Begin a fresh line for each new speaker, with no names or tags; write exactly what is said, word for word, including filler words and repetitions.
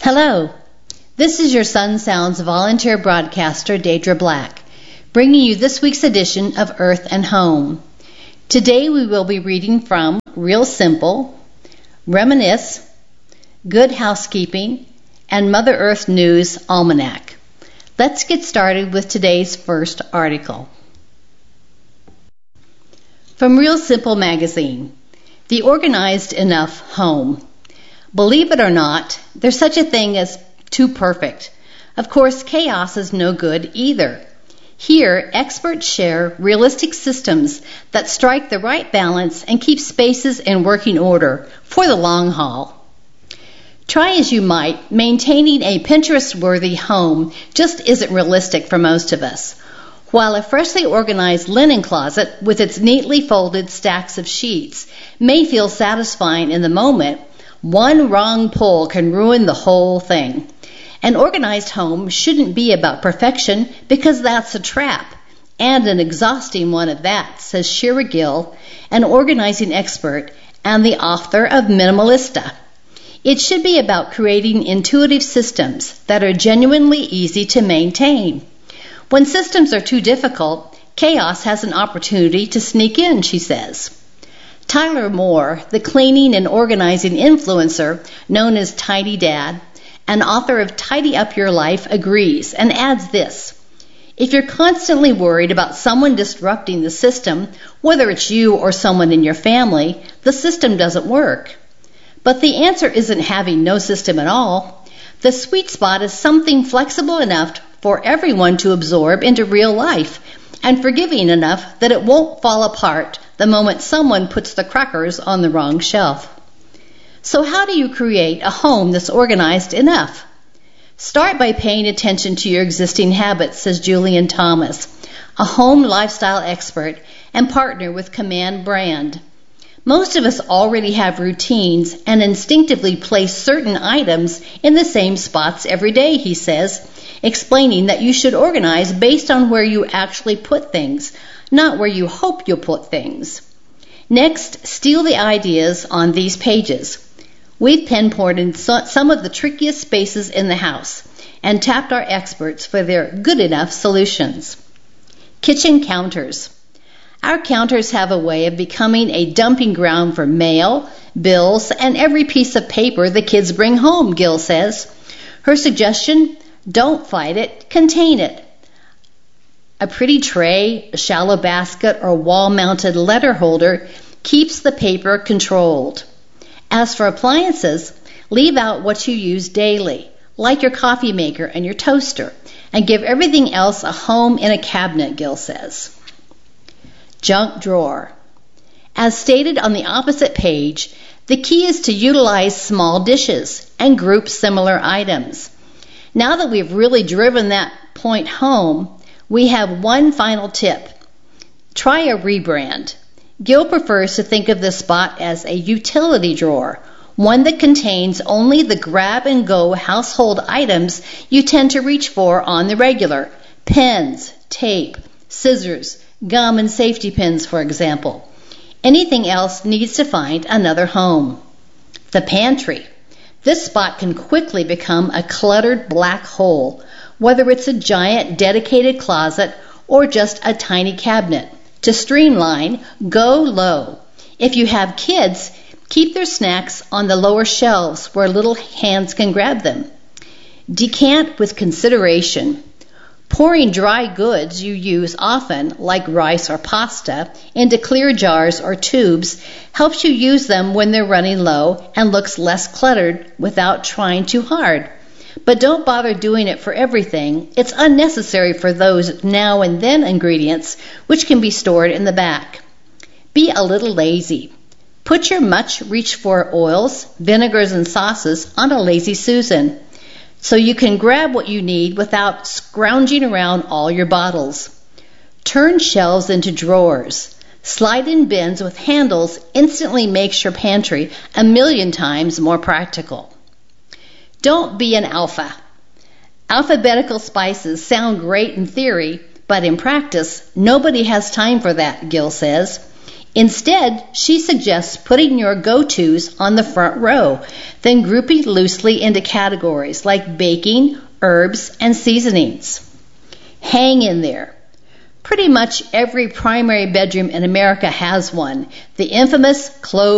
Hello, this is your Sun Sounds volunteer broadcaster, Deidre Black, bringing you this week's edition of Earth and Home. Today we will be reading from Real Simple, Reminisce, Good Housekeeping, and Mother Earth News Almanac. Let's get started with today's first article. From Real Simple magazine, The Organized Enough Home. Believe it or not, there's such a thing as too perfect. Of course, chaos is no good either. Here, experts share realistic systems that strike the right balance and keep spaces in working order for the long haul. Try as you might, maintaining a Pinterest-worthy home just isn't realistic for most of us. While a freshly organized linen closet with its neatly folded stacks of sheets may feel satisfying in the moment, one wrong pull can ruin the whole thing. An organized home shouldn't be about perfection because that's a trap, and an exhausting one at that, says Shira Gill, an organizing expert and the author of Minimalista. It should be about creating intuitive systems that are genuinely easy to maintain. When systems are too difficult, chaos has an opportunity to sneak in, she says. Tyler Moore, the cleaning and organizing influencer known as Tidy Dad, and author of Tidy Up Your Life, agrees and adds this: if you're constantly worried about someone disrupting the system, whether it's you or someone in your family, the system doesn't work. But the answer isn't having no system at all. The sweet spot is something flexible enough for everyone to absorb into real life, and forgiving enough that it won't fall apart the moment someone puts the crackers on the wrong shelf. So how do you create a home that's organized enough? Start by paying attention to your existing habits, says Julian Thomas, a home lifestyle expert and partner with Command Brand. Most of us already have routines and instinctively place certain items in the same spots every day, he says, explaining that you should organize based on where you actually put things, not where you hope you'll put things. Next, steal the ideas on these pages. We've pinpointed some of the trickiest spaces in the house and tapped our experts for their good enough solutions. Kitchen counters. Our counters have a way of becoming a dumping ground for mail, bills, and every piece of paper the kids bring home, Gill says. Her suggestion: don't fight it, contain it. A pretty tray, a shallow basket, or wall-mounted letter holder keeps the paper controlled. As for appliances, leave out what you use daily, like your coffee maker and your toaster, and give everything else a home in a cabinet, Gill says. Junk drawer. As stated on the opposite page, the key is to utilize small dishes and group similar items. Now that we've really driven that point home, we have one final tip. Try a rebrand. Gil prefers to think of this spot as a utility drawer, one that contains only the grab-and-go household items you tend to reach for on the regular. Pens, tape, scissors, gum, and safety pins, for example. Anything else needs to find another home. The pantry. This spot can quickly become a cluttered black hole, whether it's a giant dedicated closet or just a tiny cabinet. To streamline, go low. If you have kids, keep their snacks on the lower shelves where little hands can grab them. Decant with consideration. Pouring dry goods you use often, like rice or pasta, into clear jars or tubes helps you use them when they're running low and looks less cluttered without trying too hard. But don't bother doing it for everything. It's unnecessary for those now and then ingredients, which can be stored in the back. Be a little lazy. Put your much reached for oils, vinegars, and sauces on a Lazy Susan, so you can grab what you need without scrounging around all your bottles. Turn shelves into drawers. Slide in bins with handles instantly makes your pantry a million times more practical. Don't be an alpha. Alphabetical spices sound great in theory, but in practice, nobody has time for that, Gill says. Instead, she suggests putting your go-tos on the front row, then grouping loosely into categories like baking, herbs, and seasonings. Hang in there. Pretty much every primary bedroom in America has one, the infamous closed